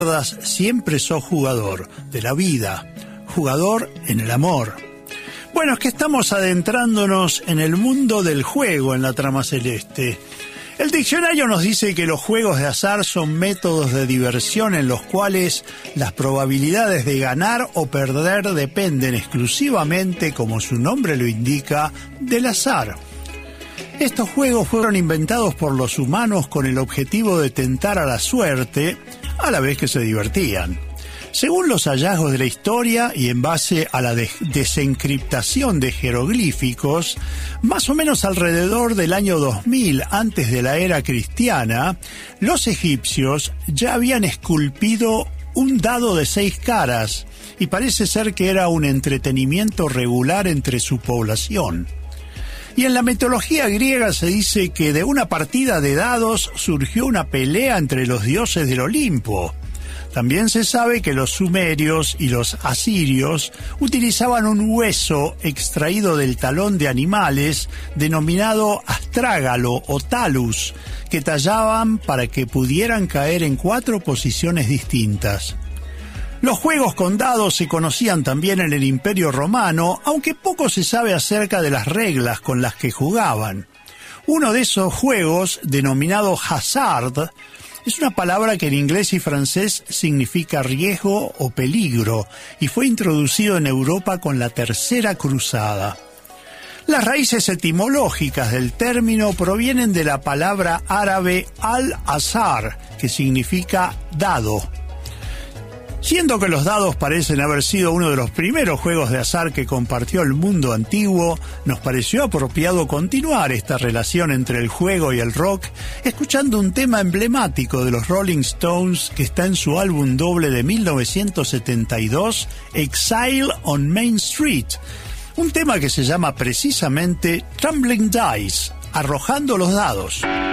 Siempre sos jugador de la vida, jugador en el amor. Bueno, es que estamos adentrándonos en el mundo del juego en la trama celeste. El diccionario nos dice que los juegos de azar son métodos de diversión en los cuales las probabilidades de ganar o perder dependen exclusivamente, como su nombre lo indica, del azar. Estos juegos fueron inventados por los humanos con el objetivo de tentar a la suerte, a la vez que se divertían. Según los hallazgos de la historia y en base a la desencriptación de jeroglíficos, más o menos alrededor del año 2000, antes de la era cristiana, los egipcios ya habían esculpido un dado de 6 caras y parece ser que era un entretenimiento regular entre su población. Y en la mitología griega se dice que de una partida de dados surgió una pelea entre los dioses del Olimpo. También se sabe que los sumerios y los asirios utilizaban un hueso extraído del talón de animales denominado astrágalo o talus, que tallaban para que pudieran caer en 4 posiciones distintas. Los juegos con dados se conocían también en el Imperio Romano, aunque poco se sabe acerca de las reglas con las que jugaban. Uno de esos juegos, denominado hazard, es una palabra que en inglés y francés significa riesgo o peligro, y fue introducido en Europa con la Tercera Cruzada. Las raíces etimológicas del término provienen de la palabra árabe al-azar, que significa dado. Siendo que los dados parecen haber sido uno de los primeros juegos de azar que compartió el mundo antiguo, nos pareció apropiado continuar esta relación entre el juego y el rock, escuchando un tema emblemático de los Rolling Stones que está en su álbum doble de 1972, Exile on Main Street, un tema que se llama precisamente Tumbling Dice, arrojando los dados.